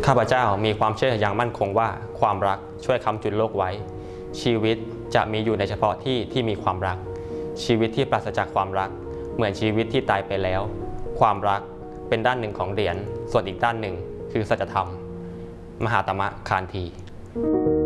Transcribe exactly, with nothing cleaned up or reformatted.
ข้าพเจ้ามีความเชื่ออย่างมั่นคงว่าความรักช่วยค้ำจุนโลกไว้ชีวิตจะมีอยู่ในเฉพาะที่ที่มีความรักชีวิตที่ปราศจากความรักเหมือนชีวิตที่ตายไปแล้วความรักเป็นด้านหนึ่งของเหรียญส่วนอีกด้านหนึ่งคือสัจธรรมมหาตมะคานธี